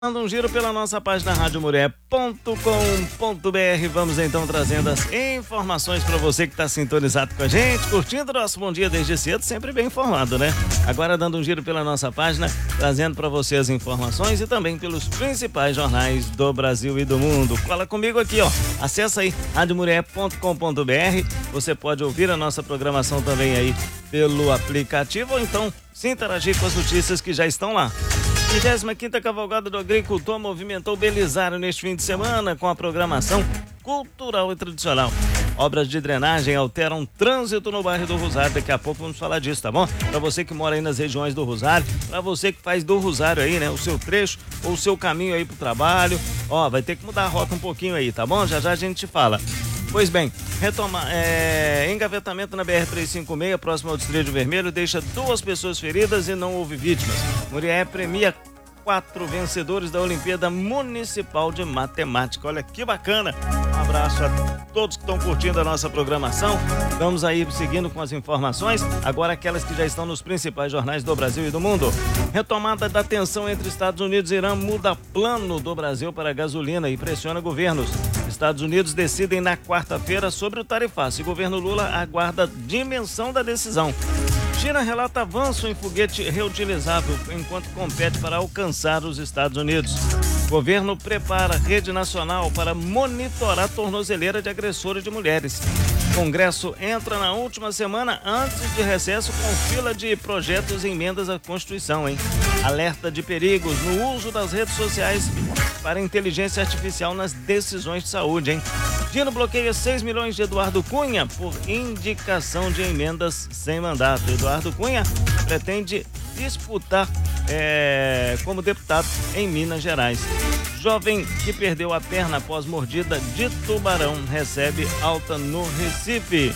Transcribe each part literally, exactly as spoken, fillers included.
Dando um giro pela nossa página rádio mulher ponto com ponto br, vamos então trazendo as informações para você que está sintonizado com a gente, curtindo o nosso Bom Dia desde cedo, sempre bem informado, né? Agora dando um giro pela nossa página, trazendo para você as informações e também pelos principais jornais do Brasil e do mundo. Cola comigo aqui, ó. Acessa aí rádio mulher ponto com ponto br, você pode ouvir a nossa programação também aí pelo aplicativo ou então se interagir com as notícias que já estão lá. vigésima quinta Cavalgada do Agricultor movimentou Belisário neste fim de semana com a programação cultural e tradicional. Obras de drenagem alteram trânsito no bairro do Rosário. Daqui a pouco vamos falar disso, tá bom? Para você que mora aí nas regiões do Rosário, para você que faz do Rosário aí, né? O seu trecho ou o seu caminho aí pro trabalho, ó, vai ter que mudar a rota um pouquinho aí, tá bom? Já já a gente fala. Pois bem, retoma, é, engavetamento na B R trezentos e cinquenta e seis, próximo ao Distrito Vermelho, deixa duas pessoas feridas e não houve vítimas. Murié premia quatro vencedores da Olimpíada Municipal de Matemática. Olha que bacana! Um abraço a todos que estão curtindo a nossa programação. Vamos aí seguindo com as informações, agora aquelas que já estão nos principais jornais do Brasil e do mundo. Retomada da tensão entre Estados Unidos e Irã muda plano do Brasil para a gasolina e pressiona governos. Estados Unidos decidem na quarta-feira sobre o tarifaço e governo Lula aguarda dimensão da decisão. China relata avanço em foguete reutilizável enquanto compete para alcançar os Estados Unidos. Governo prepara rede nacional para monitorar tornozeleira de agressores de mulheres. Congresso entra na última semana antes de recesso com fila de projetos e emendas à Constituição, hein? Alerta de perigos no uso das redes sociais para inteligência artificial nas decisões de saúde, hein? Dino bloqueia seis milhões de Eduardo Cunha por indicação de emendas sem mandato. Eduardo Cunha pretende disputar é, como deputado em Minas Gerais. Jovem que perdeu a perna após mordida de tubarão recebe alta no Recife.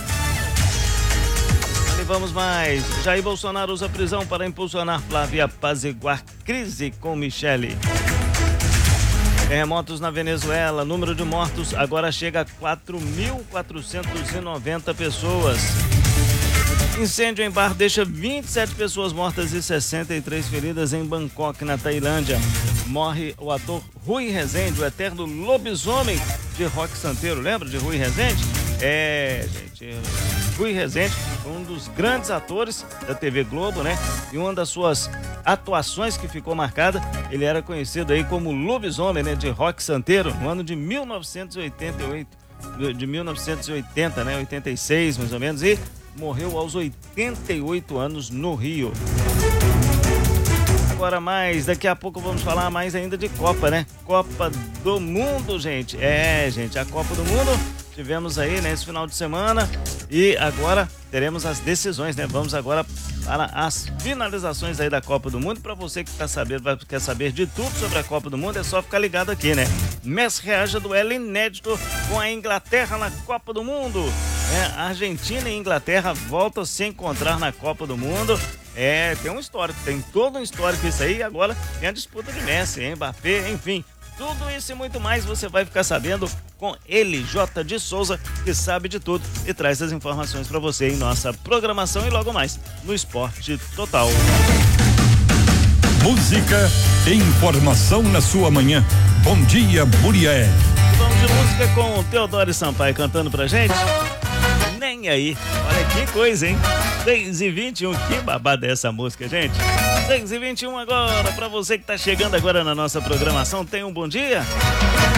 E vamos mais. Jair Bolsonaro usa prisão para impulsionar Flávia apaziguar crise com Michele. Terremotos na Venezuela, número de mortos agora chega a quatro mil quatrocentas e noventa pessoas. Incêndio em bar deixa vinte e sete pessoas mortas e sessenta e três feridas em Bangkok, na Tailândia. Morre o ator Rui Rezende, o eterno lobisomem de Roque Santeiro. Lembra de Rui Rezende? É, gente, Rui Rezende, um dos grandes atores da T V Globo, né? E uma das suas atuações que ficou marcada, ele era conhecido aí como lobisomem, né? De Roque Santeiro, no ano de mil novecentos e oitenta e oito, de mil novecentos e oitenta, né? oitenta e seis, mais ou menos, e morreu aos oitenta e oito anos no Rio. Agora mais, daqui a pouco vamos falar mais ainda de Copa, né? Copa do Mundo, gente. É, gente, a Copa do Mundo tivemos aí nesse final de semana e agora teremos as decisões, né? Vamos agora para as finalizações aí da Copa do Mundo. Para você que tá sabendo, vai, quer saber de tudo sobre a Copa do Mundo, é só ficar ligado aqui, né? Messi reage a duelo inédito com a Inglaterra na Copa do Mundo. É, Argentina e Inglaterra voltam a se encontrar na Copa do Mundo. É, tem um histórico, tem todo um histórico isso aí. E agora tem a disputa de Messi, Mbappé, enfim. Tudo isso e muito mais você vai ficar sabendo com ele, J de Souza, que sabe de tudo e traz as informações para você em nossa programação e logo mais no Esporte Total. Música e informação na sua manhã. Bom dia, Murié. Vamos de música com o Teodoro Sampaio cantando pra gente. Nem aí. Olha que coisa, hein? seis e vinte e um, que babada é essa música, gente? seis e vinte e um agora, pra você que tá chegando agora na nossa programação, tenha um bom dia.